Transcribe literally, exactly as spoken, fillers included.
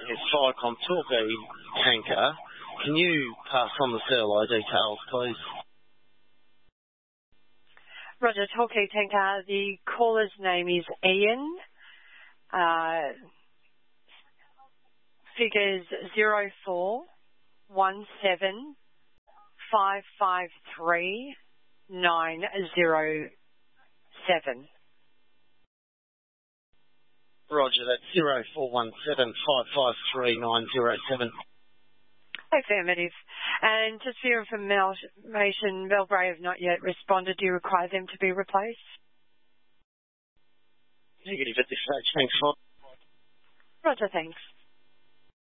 is Firecom Torquay tanker. Can you pass on the C L I details, please? Roger, Torquay tanker. The caller's name is Ian. Uh, figures zero four one seven five five three nine zero seven. Roger, that's zero four one seven five five three nine zero seven. Affirmative. And just for your information, Belgrave have not yet responded. Do you require them to be replaced? Negative at this stage. Thanks, Roger. Roger, thanks.